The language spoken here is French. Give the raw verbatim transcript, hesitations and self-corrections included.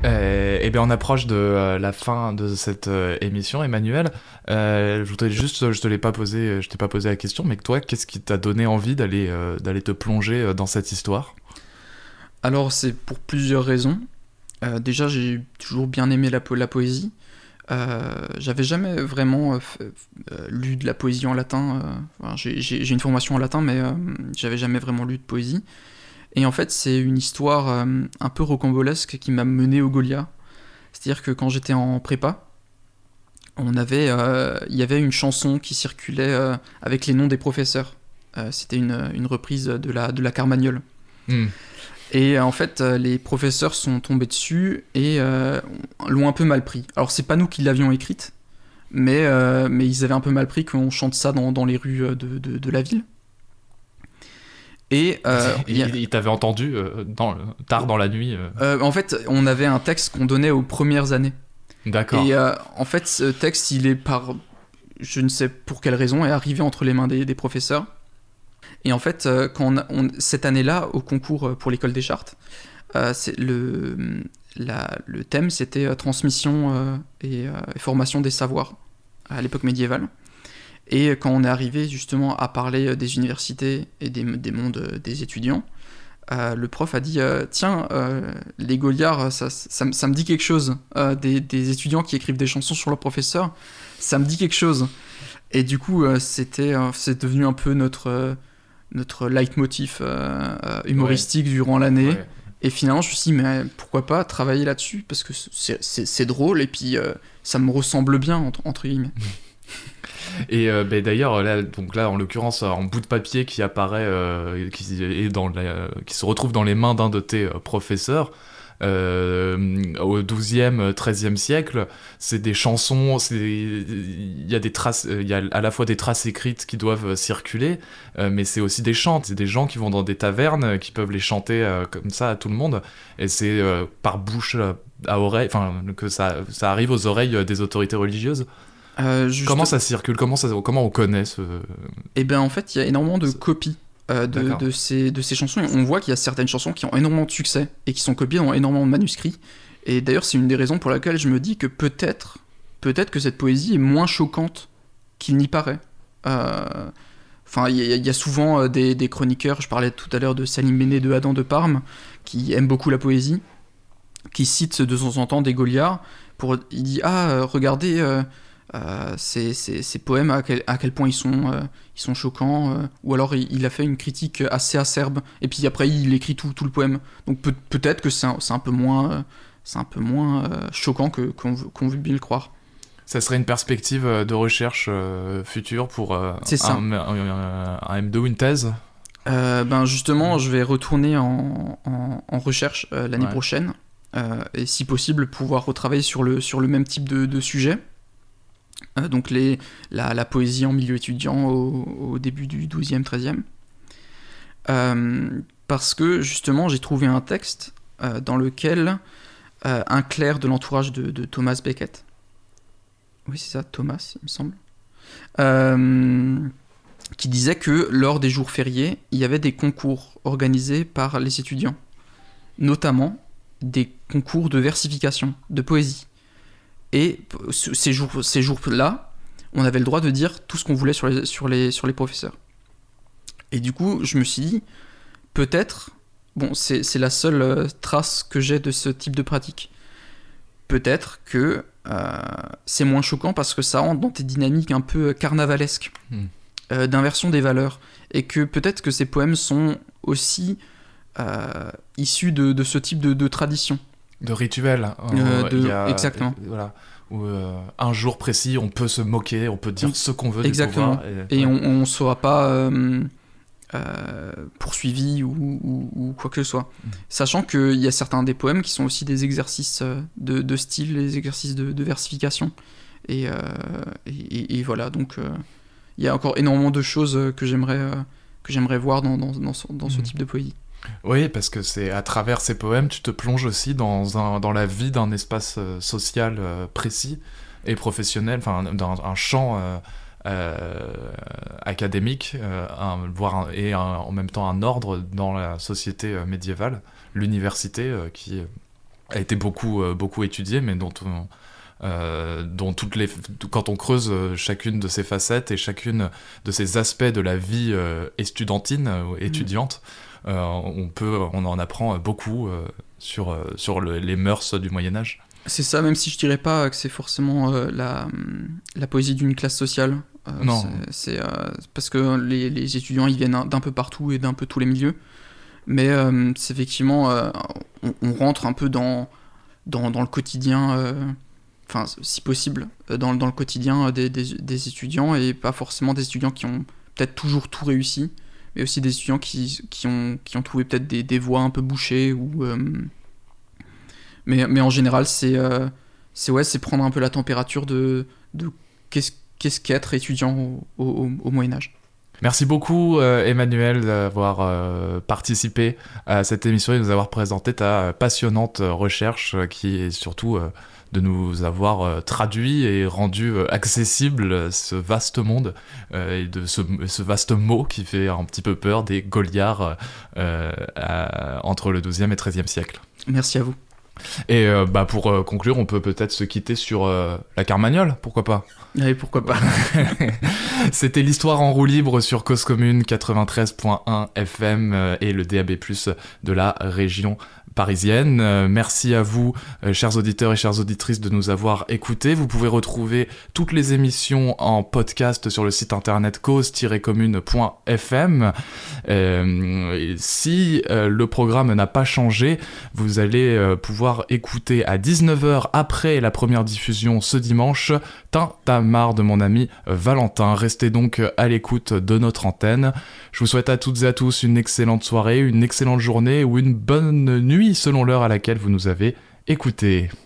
Euh, et bien on approche de euh, la fin de cette euh, émission, Emmanuel. Euh, je voudrais juste, je te l'ai pas posé, je t'ai pas posé la question, mais que toi, qu'est-ce qui t'a donné envie d'aller euh, d'aller te plonger euh, dans cette histoire? Alors c'est pour plusieurs raisons. Euh, déjà j'ai toujours bien aimé la, po- la poésie. Euh, j'avais jamais vraiment euh, f- euh, lu de la poésie en latin. euh, enfin, j'ai, j'ai- j'ai une formation en latin, mais euh, j'avais jamais vraiment lu de poésie. Et en fait, c'est une histoire euh, un peu rocambolesque qui m'a mené au Gaulia. C'est-à-dire que quand j'étais en prépa, on avait, euh, il y avait une chanson qui circulait euh, avec les noms des professeurs. Euh, c'était une, une reprise de la, de la Carmagnole. Hmm. Et euh, en fait, euh, les professeurs sont tombés dessus et euh, l'ont un peu mal pris. Alors, c'est pas nous qui l'avions écrite, mais, euh, mais ils avaient un peu mal pris qu'on chante ça dans, dans les rues de, de, de la ville. Et euh, il, y a- il t'avait entendu euh, dans, tard dans la nuit. euh. euh, en fait, on avait un texte qu'on donnait aux premières années. D'accord. Et euh, en fait, ce texte, il est par, je ne sais pour quelle raison, est arrivé entre les mains des, des professeurs. Et en fait, euh, quand on a- on- cette année-là, au concours pour l'école des chartes, euh, c'est le, la- le thème, c'était euh, transmission euh, et, euh, et formation des savoirs à l'époque médiévale. Et quand on est arrivé justement à parler des universités et des, des mondes euh, des étudiants, euh, le prof a dit euh, tiens, euh, les Gauliards, ça, ça, me- ça me dit quelque chose. Euh, des, des étudiants qui écrivent des chansons sur leurs professeurs, ça me dit quelque chose. Et du coup, euh, c'était, euh, c'est devenu un peu notre, euh, notre leitmotiv euh, euh, humoristique durant l'année. Ouais. Et finalement, je me suis dit, mais pourquoi pas travailler là-dessus? Parce que c'est, c'est, c'est drôle et puis euh, ça me ressemble bien, entre, entre guillemets. Et euh, ben, d'ailleurs, là, donc là, en l'occurrence, en bout de papier qui apparaît, euh, qui, est dans la- qui se retrouve dans les mains d'un de tes euh, professeurs, euh, au douzième, treizième siècle, c'est des chansons, c'est, il y a des traces, il y a à la fois des traces écrites qui doivent circuler, euh, mais c'est aussi des chants, c'est des gens qui vont dans des tavernes, euh, qui peuvent les chanter euh, comme ça à tout le monde, et c'est euh, par bouche euh, à oreille, enfin, que ça, ça arrive aux oreilles euh, des autorités religieuses. Euh, juste- Comment ça circule? Comment, ça, comment on connaît ce... Eh bien, en fait, il y a énormément de C'est- copies euh, de, D'accord. de, ces, de ces chansons. Et on voit qu'il y a certaines chansons qui ont énormément de succès et qui sont copiées dans énormément de manuscrits. Et d'ailleurs, c'est une des raisons pour laquelle je me dis que peut-être, peut-être que cette poésie est moins choquante qu'il n'y paraît. Euh, Enfin, il y, a- il y a souvent euh, des, des chroniqueurs, je parlais tout à l'heure de Salim Méné de Adam de Parme, qui aiment beaucoup la poésie, qui citent de temps en temps des Gauliards. Pour, il dit ah, euh, regardez. euh, euh, ces, ces- ces poèmes, à quel, à quel point ils sont, euh, ils sont choquants, euh, ou alors il, il a fait une critique assez acerbe, et puis après il écrit tout, tout le poème. Donc peut, peut-être que c'est un, c'est un peu moins, euh, c'est un peu moins euh, choquant que, qu'on, veut- qu'on veut bien le croire. Ça serait une perspective euh, de recherche euh, future pour euh, C'est ça. un, un- un M deux ou une thèse? Euh, ben justement, je vais retourner en, en, en recherche euh, l'année Ouais. prochaine, euh, et si possible pouvoir retravailler sur le, sur le même type de, de sujet. Euh, donc les, la, la poésie en milieu étudiant au, au début du douzième, treizième. Euh, parce que justement j'ai trouvé un texte euh, dans lequel euh, un clerc de l'entourage de, de Thomas Becket, oui c'est ça, Thomas il me semble, euh, qui disait que lors des jours fériés il y avait des concours organisés par les étudiants, notamment des concours de versification, de poésie. Et ces jours, ces jours-là, on avait le droit de dire tout ce qu'on voulait sur les, sur, les, sur les professeurs. Et du coup, je me suis dit, peut-être, bon, c'est, c'est la seule euh, trace que j'ai de ce type de pratique. Peut-être que euh, c'est moins choquant parce que ça rentre dans des dynamiques un peu carnavalesques, Mm. euh, d'inversion des valeurs. Et que peut-être que ces poèmes sont aussi euh, issus de, de ce type de, de tradition. De rituel. Euh, Euh, de- il y a- exactement. Voilà. Où, euh, un jour précis, on peut se moquer, on peut dire Mm. ce qu'on veut Exactement. du pouvoir. Et, Et ouais. on ne sera pas euh, euh, poursuivi ou, ou- ou quoi que ce soit. Mm. Sachant qu'il y a certains des poèmes qui sont aussi des exercices euh, de, de style, des exercices de, de versification. Et, euh, et, et- et voilà, donc euh, il y a encore énormément de choses euh, que j'aimerais, euh, que j'aimerais voir dans, dans, dans ce, dans ce Mm. type de poésie. Oui, parce que c'est à travers ces poèmes, tu te plonges aussi dans, un, dans la vie d'un espace euh, social euh, précis et professionnel, enfin dans un champ euh, euh, académique, euh, un- voire un- et un- en même temps un ordre dans la société euh, médiévale, l'université euh, qui, a été beaucoup, euh, beaucoup étudiée, mais dont on, euh, dont toutes les, quand on creuse chacune de ces facettes et chacune de ces aspects de la vie euh, estudiantine, euh, étudiante, mmh. euh, on peut, on en apprend beaucoup euh, sur, euh, sur le, les mœurs du Moyen-Âge. C'est ça, même si je dirais pas que c'est forcément euh, la, la poésie d'une classe sociale. Euh, non. C'est, c'est euh, parce que les, les étudiants, ils viennent d'un peu partout et d'un peu tous les milieux. Mais euh, c'est effectivement, euh, on, on rentre un peu dans, dans, dans le quotidien, euh, enfin, si possible, dans, dans le quotidien des, des, des étudiants, et pas forcément des étudiants qui ont peut-être toujours tout réussi, mais aussi des étudiants qui, qui, ont, qui ont trouvé peut-être des, des voies un peu bouchées, ou... Euh, Mais, mais en général, c'est, euh, c'est, ouais, c'est prendre un peu la température de, de qu'est-ce, qu'est-ce qu'être étudiant au, au, au Moyen-Âge. Merci beaucoup, euh, Emmanuel, d'avoir euh, participé à cette émission et de nous avoir présenté ta passionnante recherche, euh, qui est surtout euh, de nous avoir euh, traduit et rendu euh, accessible ce vaste monde euh, et de ce, ce vaste mot qui fait un petit peu peur des Goliards euh, à, entre le douzième et treizième siècle. Merci à vous. Et euh, bah pour euh, conclure, on peut peut-être se quitter sur euh, la Carmagnole, pourquoi pas ? Oui, pourquoi pas. C'était l'histoire en roue libre sur Cause Commune quatre-vingt-treize point un F M euh, et le D A B plus, de la région parisienne. Euh, merci à vous, euh, chers auditeurs et chères auditrices, de nous avoir écoutés. Vous pouvez retrouver toutes les émissions en podcast sur le site internet cause tiret commune point f m. Euh, si euh, le programme n'a pas changé, vous allez euh, pouvoir écouter à dix-neuf heures après la première diffusion ce dimanche Tintamarre de mon ami Valentin. Restez donc à l'écoute de notre antenne. Je vous souhaite à toutes et à tous une excellente soirée, une excellente journée ou une bonne nuit selon l'heure à laquelle vous nous avez écoutés.